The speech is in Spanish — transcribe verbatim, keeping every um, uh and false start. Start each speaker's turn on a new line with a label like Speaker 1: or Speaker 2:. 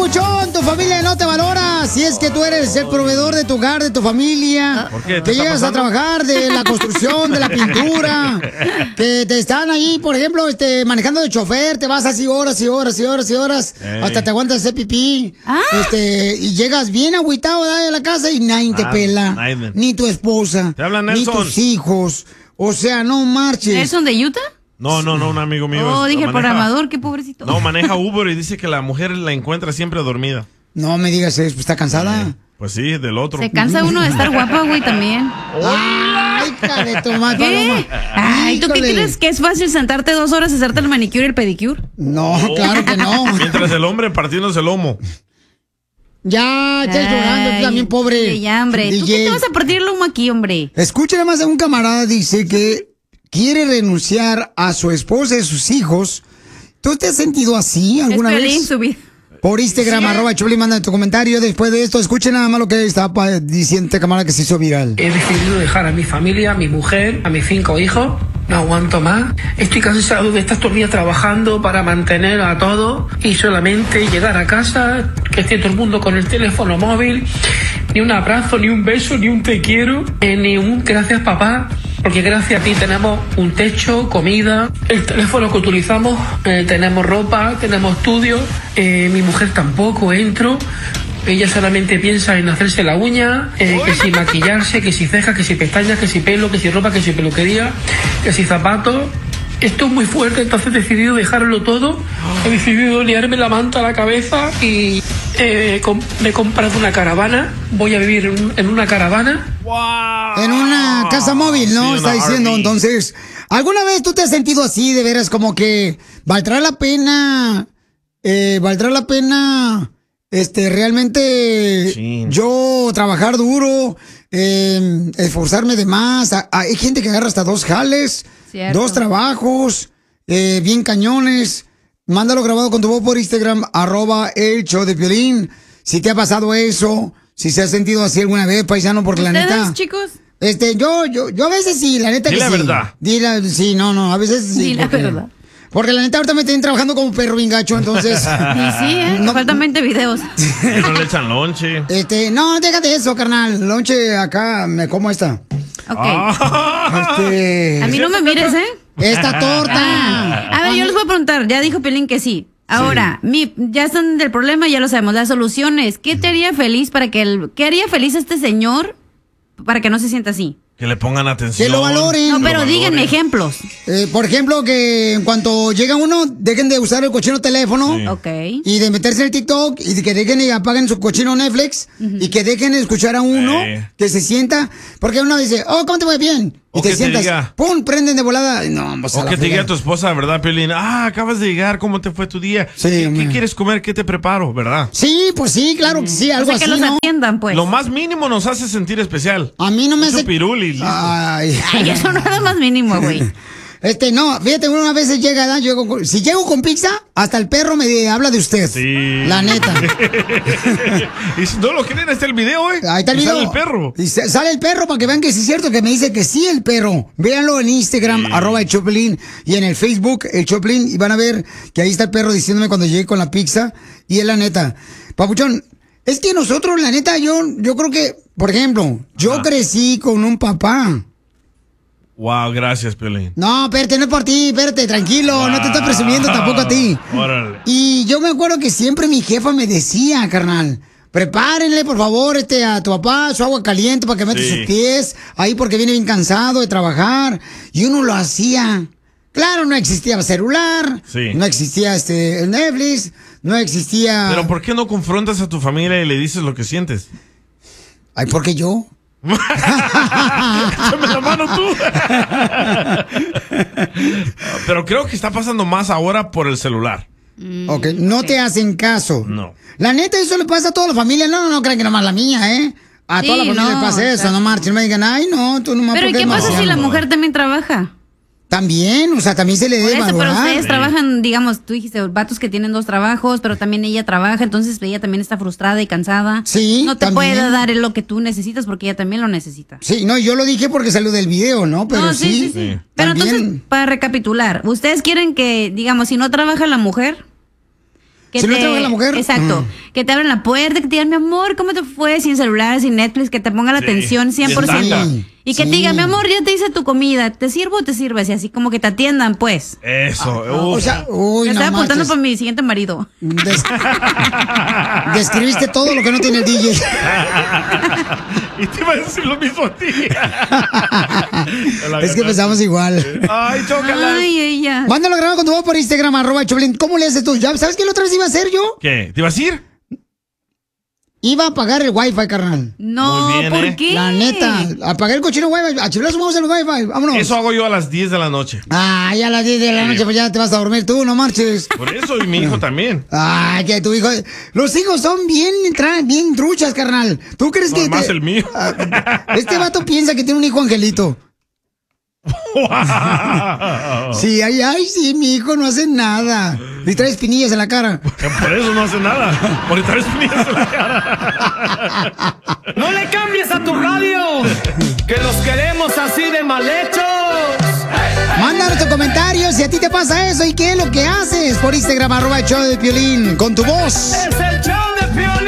Speaker 1: papuchón, tu familia no te valora. Si es que tú eres el proveedor de tu hogar, de tu familia.
Speaker 2: ¿Por qué?
Speaker 1: Que llegas
Speaker 2: pasando?
Speaker 1: a trabajar de la construcción, de la pintura. Que te están ahí, por ejemplo, este, manejando de chofer. Te vas así horas y horas y horas y horas.
Speaker 2: Ey.
Speaker 1: Hasta te aguantas ese pipí.
Speaker 3: Ah.
Speaker 1: Este, y llegas bien agüitado de la casa y nadie te
Speaker 2: Ah,
Speaker 1: pela.
Speaker 2: nadie.
Speaker 1: Ni tu esposa.
Speaker 2: Te habla
Speaker 1: ni
Speaker 2: Nelson.
Speaker 1: tus hijos. O sea, no marches.
Speaker 3: ¿Nelson de Utah?
Speaker 2: No, no, no, un amigo mío.
Speaker 3: Oh,
Speaker 2: es-
Speaker 3: dije el
Speaker 2: maneja-
Speaker 3: programador, qué pobrecito.
Speaker 2: No, maneja Uber y dice que la mujer la encuentra siempre dormida.
Speaker 1: No me digas eso, ¿está cansada?
Speaker 2: Pues sí, del otro.
Speaker 3: Se cansa uno de estar guapa, güey, también.
Speaker 1: Ay, hija de tu madre,
Speaker 3: ¿Qué?
Speaker 1: Paloma.
Speaker 3: Ay, ¿tú qué
Speaker 1: Híjole.
Speaker 3: crees? ¿Que es fácil sentarte dos horas y hacerte el manicure y el pedicure?
Speaker 1: No, claro que no.
Speaker 2: Mientras el hombre partiéndose el lomo.
Speaker 1: Ya, estás llorando tú también, pobre.
Speaker 3: Sí, ya, hombre. ¿Tú
Speaker 1: D J.
Speaker 3: qué te vas a partir el lomo aquí, hombre?
Speaker 1: Escucha nada más a un camarada, dice que quiere renunciar a su esposa y sus hijos. ¿Tú te has sentido así alguna
Speaker 3: Es Piolín,
Speaker 1: vez?
Speaker 3: su vida.
Speaker 1: Por Instagram, arroba Choplin, manda tu comentario. Después de esto, escuchen nada más lo que está pa- diciendo este camarada que se hizo viral.
Speaker 4: He decidido dejar a mi familia, a mi mujer, a mis cinco hijos. No aguanto más. Estoy cansado de estar todo el día trabajando para mantener a todos y solamente llegar a casa, que esté todo el mundo con el teléfono móvil. Ni un abrazo, ni un beso, ni un te quiero, eh, ni un gracias papá. Porque gracias a ti tenemos un techo, comida, el teléfono que utilizamos, eh, tenemos ropa, tenemos estudio. Eh, mi mujer tampoco entro. Ella solamente piensa en hacerse la uña, eh, que si maquillarse, que si cejas, que si pestañas, que si pelo, que si ropa, que si peluquería, que si zapatos. Esto es muy fuerte, entonces he decidido dejarlo todo. He decidido liarme la manta a la cabeza y eh, com- me he comprado una caravana. Voy a vivir en, un- en una caravana.
Speaker 2: ¡Wow!
Speaker 1: En una casa móvil, ¿no?
Speaker 2: Sí,
Speaker 1: Está
Speaker 2: una
Speaker 1: diciendo,
Speaker 2: R V.
Speaker 1: entonces, ¿alguna vez tú te has sentido así, de veras, como que valdrá la pena, eh, valdrá la pena, este, realmente
Speaker 2: Chin.
Speaker 1: yo trabajar duro, eh, esforzarme de más? A- a- Hay gente que agarra hasta dos jales,
Speaker 3: Cierto.
Speaker 1: dos trabajos, eh, bien cañones. Mándalo grabado con tu voz por Instagram, arroba el show de Piolín. Si te ha pasado eso, si se ha sentido así alguna vez, paisano, porque la
Speaker 3: ¿Ustedes,
Speaker 1: neta...
Speaker 3: chicos?
Speaker 1: Este, yo, yo, yo a veces sí, la neta
Speaker 2: Di
Speaker 1: que
Speaker 2: la
Speaker 1: sí.
Speaker 2: verdad.
Speaker 1: Di la, sí, no, no, a veces sí.
Speaker 3: Di la
Speaker 1: porque-
Speaker 3: verdad.
Speaker 1: Porque la neta ahorita me tienen trabajando como perro bien gacho, entonces.
Speaker 3: Y sí, ¿eh?
Speaker 1: No.
Speaker 3: Faltan veinte videos.
Speaker 2: Y no le echan lonche.
Speaker 1: Este, no, déjate eso, carnal. Lonche acá, me como esta.
Speaker 3: Ok.
Speaker 2: Ah.
Speaker 1: Este.
Speaker 3: A mí no me mires, ¿eh?
Speaker 1: Esta torta.
Speaker 3: Ah, a ver, yo les voy a preguntar. Ya dijo Pelín que sí. Ahora, mi, ya están del problema, ya lo sabemos. Las soluciones. ¿Qué te haría feliz para que el, qué haría feliz a este señor para que no se sienta así?
Speaker 2: Que le pongan atención.
Speaker 1: Que lo valoren.
Speaker 3: No,
Speaker 1: Lo
Speaker 3: pero
Speaker 2: valoren.
Speaker 3: díganme ejemplos.
Speaker 1: Eh, por ejemplo, que en cuanto llega uno, dejen de usar el cochino teléfono.
Speaker 2: Sí.
Speaker 3: Ok.
Speaker 1: Y de meterse en el TikTok y de que dejen y apaguen su cochino Netflix y que dejen de escuchar a uno
Speaker 2: Eh.
Speaker 1: que se sienta, porque uno dice, oh, ¿cómo te va bien? Y
Speaker 2: O
Speaker 1: te
Speaker 2: que te
Speaker 1: sientas,
Speaker 2: diga-
Speaker 1: pum, prenden de volada. Y no, vamos a
Speaker 2: O
Speaker 1: la
Speaker 2: que te diga
Speaker 1: fregada.
Speaker 2: tu esposa, ¿verdad, Piolín? Ah, acabas de llegar, ¿cómo te fue tu día?
Speaker 1: Sí,
Speaker 2: ¿Qué,
Speaker 1: hombre.
Speaker 2: qué quieres comer? ¿Qué te preparo? ¿Verdad?
Speaker 1: Sí, pues sí, claro que sí,
Speaker 3: O
Speaker 1: algo
Speaker 3: sea, que
Speaker 1: así,
Speaker 3: los
Speaker 1: ¿no?
Speaker 3: atiendan, pues.
Speaker 2: Lo más mínimo nos hace sentir especial.
Speaker 1: A mí no me
Speaker 2: Un
Speaker 1: hace...
Speaker 2: chupirul y listo.
Speaker 1: Ay.
Speaker 3: Ay, eso no es lo más mínimo, güey.
Speaker 1: Este, no, fíjate, uno a veces llega, ¿no? Yo llego con- si llego con pizza, hasta el perro me habla de usted.
Speaker 2: Sí.
Speaker 1: La neta.
Speaker 2: Y si no lo creen, ahí está el video, ¿eh?
Speaker 1: Ahí está el
Speaker 2: Y
Speaker 1: video.
Speaker 2: sale el perro.
Speaker 1: Y se- sale el perro para que vean que sí es cierto, que me dice que sí el perro. Véanlo en Instagram,
Speaker 2: Sí.
Speaker 1: arroba el Choplin, y en el Facebook, el Choplin, y van a ver que ahí está el perro diciéndome cuando llegué con la pizza. Y es la neta. Papuchón, es que nosotros, la neta, yo, yo creo que, por ejemplo, yo
Speaker 2: Ajá.
Speaker 1: crecí con un papá.
Speaker 2: Wow, gracias, Piolín.
Speaker 1: No, espérate, no es por ti, espérate, tranquilo, no te estoy presumiendo tampoco a ti.
Speaker 2: Órale.
Speaker 1: Y yo me acuerdo que siempre mi jefa me decía, carnal, prepárenle por favor este a tu papá su agua caliente para que meta
Speaker 2: Sí.
Speaker 1: sus pies ahí porque viene bien cansado de trabajar. Y uno lo hacía. Claro, no existía celular,
Speaker 2: Sí.
Speaker 1: no existía este el Netflix, no existía.
Speaker 2: Pero ¿por qué no confrontas a tu familia y le dices lo que sientes?
Speaker 1: Ay, ¿por qué yo?
Speaker 2: Échame la mano tú. Pero creo que está pasando más ahora por el celular.
Speaker 1: Ok, no te hacen caso.
Speaker 2: No.
Speaker 1: La neta, eso le pasa a toda la familia. No, no, no crean que nomás la mía, ¿eh? A
Speaker 3: Sí,
Speaker 1: toda la familia
Speaker 3: no,
Speaker 1: le pasa
Speaker 3: o
Speaker 1: eso,
Speaker 3: sea.
Speaker 1: no marchen, no me digan, ay, no, tú nomás
Speaker 3: Pero ¿y
Speaker 1: porque
Speaker 3: qué
Speaker 1: es
Speaker 3: pasa si la
Speaker 1: marciano.
Speaker 3: mujer también trabaja?
Speaker 1: También, o sea, también se le
Speaker 3: Por
Speaker 1: debe
Speaker 3: eso, pero
Speaker 1: valorar.
Speaker 3: ustedes
Speaker 2: Sí.
Speaker 3: trabajan, digamos, tú dijiste, vatos que tienen dos trabajos, pero también ella trabaja, entonces ella también está frustrada y cansada.
Speaker 1: Sí,
Speaker 3: No te
Speaker 1: también.
Speaker 3: puede dar lo que tú necesitas porque ella también lo necesita.
Speaker 1: Sí, no, yo lo dije porque salió del video, ¿no? Pero
Speaker 3: No,
Speaker 1: sí.
Speaker 3: sí, sí, sí. Pero
Speaker 1: también-
Speaker 3: entonces, para recapitular, ¿ustedes quieren que, digamos, si no trabaja la mujer? Que
Speaker 1: ¿Si
Speaker 3: te,
Speaker 1: no trabaja la mujer?
Speaker 3: Exacto.
Speaker 1: Mm.
Speaker 3: Que te abran la puerta, que te digan, mi amor, ¿cómo te fue? Sin celular, sin Netflix, que te ponga la
Speaker 2: Sí.
Speaker 3: atención cien por ciento.
Speaker 2: Sí.
Speaker 3: Y que
Speaker 1: Sí.
Speaker 3: te digan, mi amor, ya te hice tu comida, ¿te sirvo o te sirves? Y así como que te atiendan, pues.
Speaker 2: Eso.
Speaker 1: O
Speaker 2: uf.
Speaker 1: sea, uy,
Speaker 3: Me
Speaker 1: no
Speaker 3: estaba apuntando
Speaker 1: marches.
Speaker 3: por mi siguiente marido.
Speaker 1: Des- Describiste todo lo que no tiene el D J.
Speaker 2: Y te iba a decir lo mismo a ti.
Speaker 1: Es que pensamos igual.
Speaker 2: Ay, chócalas.
Speaker 3: Ay, ella.
Speaker 1: Mándalo grabado con tu voz por Instagram, arroba Choplin. ¿Cómo le haces tú? ¿Ya ¿Sabes qué la otra vez iba a hacer yo?
Speaker 2: ¿Qué? ¿Te ibas a ir?
Speaker 1: Iba a apagar el wifi, carnal.
Speaker 3: No,
Speaker 2: Muy bien,
Speaker 3: ¿por
Speaker 2: ¿eh?
Speaker 3: qué?
Speaker 1: La neta, apagar el cochino wifi. A chiflazo vamos a los wifi. Vámonos.
Speaker 2: Eso hago yo a las diez de la noche.
Speaker 1: Ah, ya a las diez de la noche, pues ya te vas a dormir tú, no marches.
Speaker 2: Por eso, y mi hijo también.
Speaker 1: Ay, que tu hijo. Los hijos son bien, tra- bien truchas, carnal. ¿Tú crees
Speaker 2: No,
Speaker 1: que.?
Speaker 2: más
Speaker 1: te-
Speaker 2: el mío.
Speaker 1: Ah, Este vato piensa que tiene un hijo angelito.
Speaker 2: Wow.
Speaker 1: Sí, ay, ay, sí, mi hijo no hace nada. Y trae espinillas en la cara.
Speaker 2: Por eso no hace nada. Por estar espinillas en la cara.
Speaker 5: No le cambies a tu radio, que los queremos así de mal hechos.
Speaker 1: Mándanos tu comentario si a ti te pasa eso y qué es lo que haces por Instagram, arroba el show de Piolín, con tu voz.
Speaker 5: Es el show de Piolín.